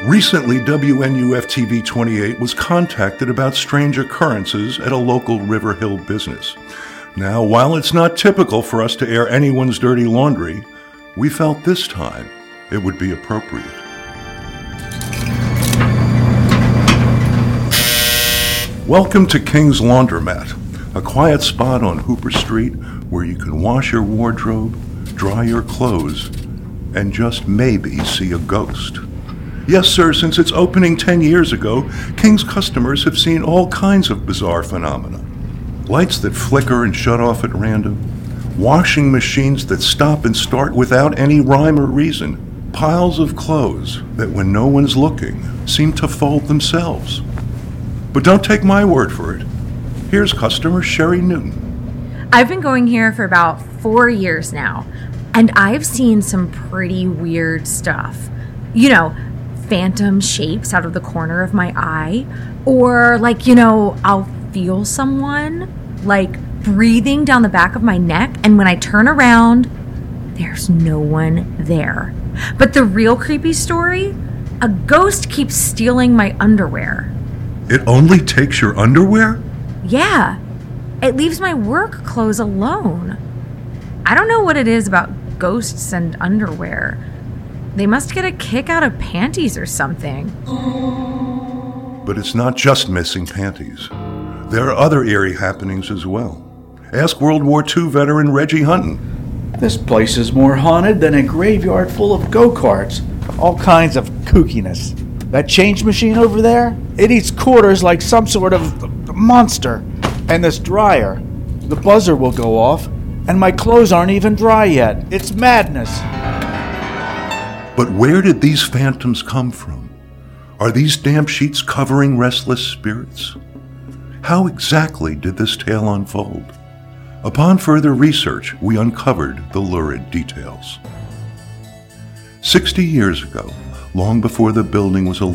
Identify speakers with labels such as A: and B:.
A: Recently, WNUF-TV 28 was contacted about strange occurrences at a local River Hill business. Now, while it's not typical for us to air anyone's dirty laundry, we felt this time it would be appropriate. Welcome to King's Laundromat, a quiet spot on Hooper Street where you can wash your wardrobe, dry your clothes, and just maybe see a ghost. Yes, sir, since its opening 10 years ago, King's customers have seen all kinds of bizarre phenomena. Lights that flicker and shut off at random, washing machines that stop and start without any rhyme or reason, piles of clothes that when no one's looking seem to fold themselves. But don't take my word for it. Here's customer Sherry Newton.
B: I've been going here for about 4 years now, and I've seen some pretty weird stuff. You know, phantom shapes out of the corner of my eye, or I'll feel someone breathing down the back of my neck, and when I turn around, there's no one there. But the real creepy story, a ghost keeps stealing my underwear.
A: It only takes your underwear?
B: Yeah, it leaves my work clothes alone. I don't know what it is about ghosts and underwear. They must get a kick out of panties or something.
A: But it's not just missing panties. There are other eerie happenings as well. Ask World War II veteran Reggie Hunton.
C: This place is more haunted than a graveyard full of go-karts. All kinds of kookiness. That change machine over there, it eats quarters like some sort of monster. And this dryer, the buzzer will go off, and my clothes aren't even dry yet. It's madness.
A: But where did these phantoms come from? Are these damp sheets covering restless spirits? How exactly did this tale unfold? Upon further research, we uncovered the lurid details. 60 years ago, long before the building was a